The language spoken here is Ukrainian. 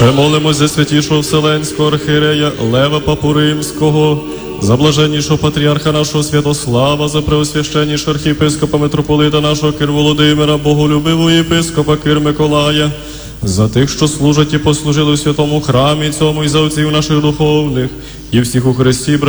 Ще молимось за святішого Вселенського архиерея Лева Папу Римського, за блаженнішого патріарха нашого Святослава, за преосвященнішого архієпископа митрополита нашого Кир Володимира, боголюбивого єпископа Кир Миколая, за тих, що служать і послужили у святому храмі цьому, і за отців наших духовних, і всіх у Христі,